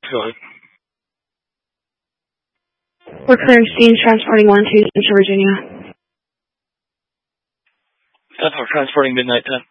Go ahead. We're currently transporting 1 to Virginia. That's for transporting Midnight 10.